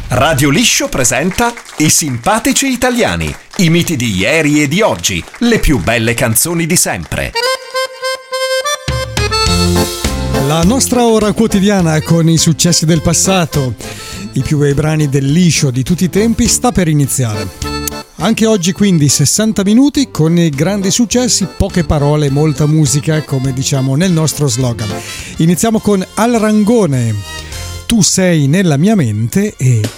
Radio Liscio presenta I simpatici italiani, i miti di ieri e di oggi, le più belle canzoni di sempre. La nostra ora quotidiana con i successi del passato, i più bei brani del liscio di tutti i tempi sta per iniziare. Anche oggi quindi 60 minuti con i grandi successi, poche parole, molta musica, come diciamo nel nostro slogan. Iniziamo con Al Rangone, Tu sei nella mia mente e